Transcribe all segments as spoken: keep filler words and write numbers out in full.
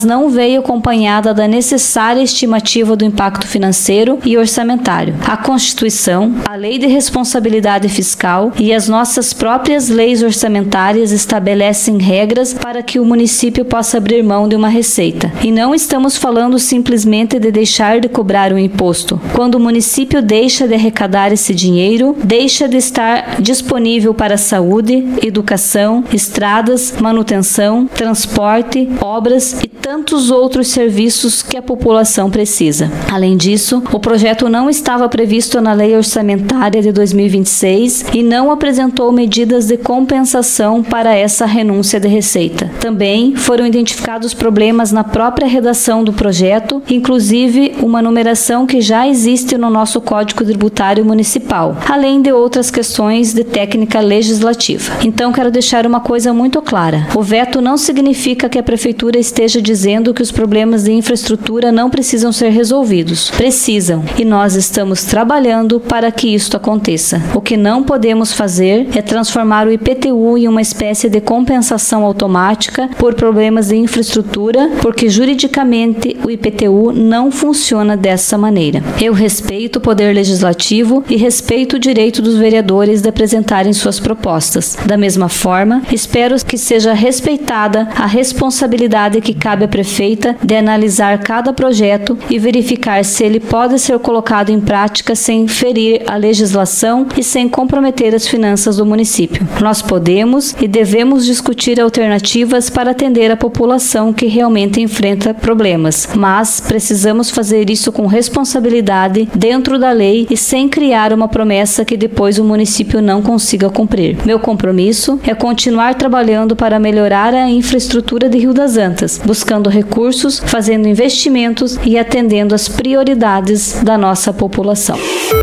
não veio acompanhada da necessária estimativa do impacto financeiro e orçamentário. A Constituição, a Lei de Responsabilidade Fiscal e as nossas próprias leis orçamentárias estabelecem regras para que o município possa abrir mão de uma receita. E não estamos falando simplesmente de deixar de cobrar um imposto. Quando o município deixa de arrecadar esse dinheiro, deixa de estar disponível para saúde, educação, estradas, manutenção, transporte, obras e tantos outros serviços que a população precisa. Além disso, o projeto não estava previsto na Lei Orçamentária de dois mil e vinte e seis e não apresentou medidas de compensação para essa renúncia de receita. Também foram identificados problemas na própria redação do projeto, inclusive uma numeração que já existe no nosso Código Tributário Municipal, além de outras questões de técnica legislativa. Então, quero deixar uma coisa muito clara. O veto não significa que a Prefeitura esteja dizendo que os problemas de infraestrutura não precisam ser resolvidos. Precisam, e nós estamos trabalhando para que isto aconteça. O que não podemos fazer é transformar o I P T U em uma espécie de compensação automática por problemas de infraestrutura, porque juridicamente o I P T U não funciona dessa maneira. Eu respeito o Poder Legislativo e respeito o direito dos vereadores de apresentarem suas propostas. Da mesma forma, espero que seja respeitada a responsabilidade que cabe à prefeita de analisar cada projeto e verificar se ele pode ser colocado em prática sem ferir a legislação e sem comprometer as finanças do município. Nós podemos e devemos discutir alternativas para atender a população que realmente enfrenta problemas, mas precisamos fazer isso com responsabilidade, dentro da lei e sem criar uma promessa que depois o município não consiga cumprir. Meu compromisso é continuar trabalhando para melhorar a infraestrutura de Rio das Antas, buscando recursos, fazendo investimentos e atendendo às prioridades da nossa população.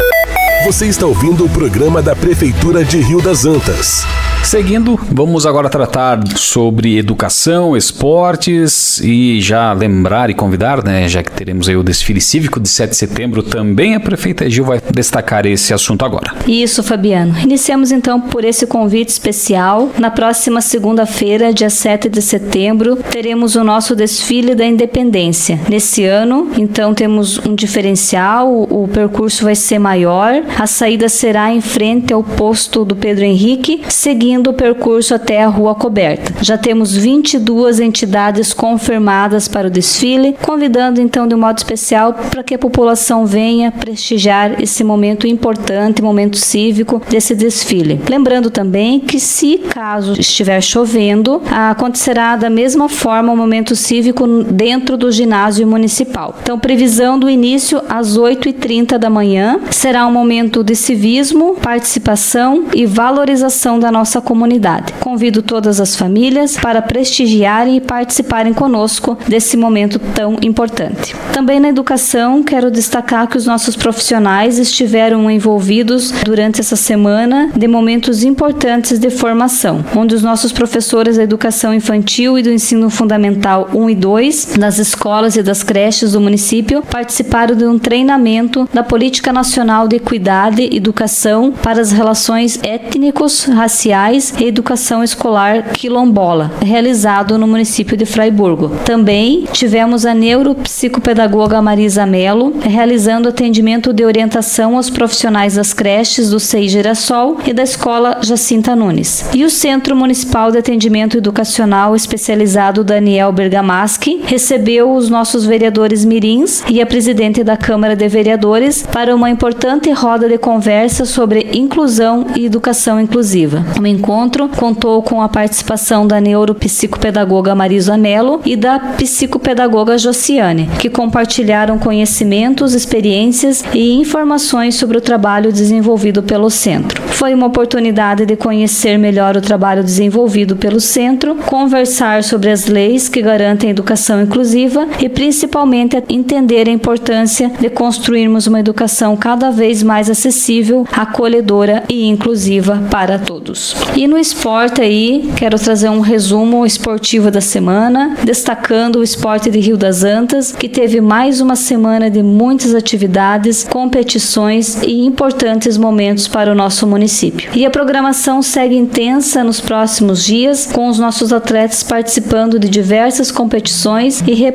Você está ouvindo o programa da Prefeitura de Rio das Antas. Seguindo, vamos agora tratar sobre educação, esportes e já lembrar e convidar, né, já que teremos aí o desfile cívico de sete de setembro, também a prefeita Gil vai destacar esse assunto agora. Isso, Fabiano. Iniciamos então por esse convite especial. Na próxima segunda-feira, dia sete de setembro, teremos o nosso desfile da Independência. Nesse ano, então, temos um diferencial, o, o percurso vai ser maior, a saída será em frente ao posto do Pedro Henrique, seguindo o percurso até a Rua Coberta. Já temos vinte e duas entidades confirmadas para o desfile, convidando então de um modo especial para que a população venha prestigiar esse momento importante, momento cívico desse desfile. Lembrando também que, se caso estiver chovendo, acontecerá da mesma forma o momento cívico dentro do ginásio municipal. Então, previsão do início às oito e trinta da manhã, será um momento de civismo, participação e valorização da nossa comunidade. Convido todas as famílias para prestigiarem e participarem conosco desse momento tão importante. Também na educação, quero destacar que os nossos profissionais estiveram envolvidos durante essa semana de momentos importantes de formação, onde os nossos professores da educação infantil e do ensino fundamental um e dois, das escolas e das creches do município, participaram de um treinamento da Política Nacional de Equidade e Educação para as Relações Étnicos, Raciais e Educação Escolar Quilombola, realizado no município de Fraiburgo. Também tivemos a neuropsicopedagoga Marisa Mello, realizando atendimento de orientação aos profissionais das creches do C E I Girassol e da Escola Jacinta Nunes. E o Centro Municipal de Atendimento Educacional Especializado Daniel Bergamaschi recebeu os nossos vereadores mirins e a presidente da Câmara de Vereadores para uma importante roda de conversa sobre inclusão e educação inclusiva. O encontro contou com a participação da neuropsicopedagoga Marisa Mello e da psicopedagoga Josiane, que compartilharam conhecimentos, experiências e informações sobre o trabalho desenvolvido pelo centro. Foi uma oportunidade de conhecer melhor o trabalho desenvolvido pelo centro, conversar sobre as leis que garantem a educação inclusiva e principalmente entender a importância de construirmos uma educação cada vez mais acessível, acolhedora e inclusiva para todos. E no esporte aí, quero trazer um resumo esportivo da semana, destacando o esporte de Rio das Antas, que teve mais uma semana de muitas atividades, competições e importantes momentos para o nosso município. E a programação segue intensa nos próximos dias, com os nossos atletas participando de diversas competições e